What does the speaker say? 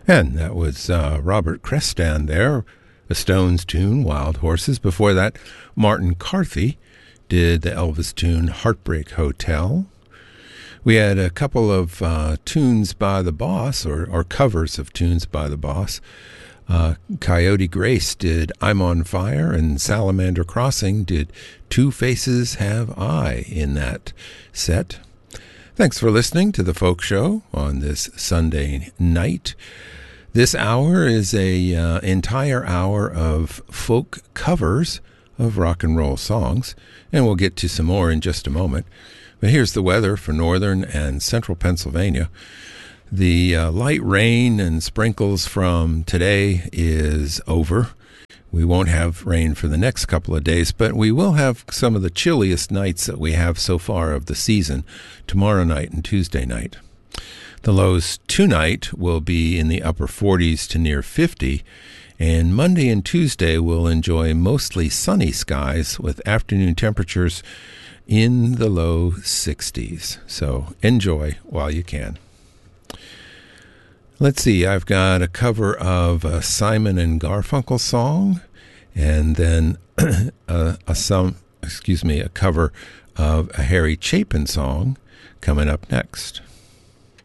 And that was Robert Crestan there, a Stones tune, Wild Horses. Before that, Martin Carthy did the Elvis tune, Heartbreak Hotel. We had a couple of tunes by the Boss, or covers of tunes by the Boss. Coyote Grace did I'm on Fire, and Salamander Crossing did Two Faces Have I in that set. Thanks for listening to The Folk Show on this Sunday night. This hour is a entire hour of folk covers of rock and roll songs, and we'll get to some more in just a moment. But here's the weather for northern and central Pennsylvania. The light rain and sprinkles from today is over. We won't have rain for the next couple of days, but we will have some of the chilliest nights that we have so far of the season, tomorrow night and Tuesday night. The lows tonight will be in the upper 40s to near 50, and Monday and Tuesday will enjoy mostly sunny skies with afternoon temperatures in the low 60s. So enjoy while you can. Let's see, I've got a cover of a Simon and Garfunkel song, and then a cover of a Harry Chapin song coming up next.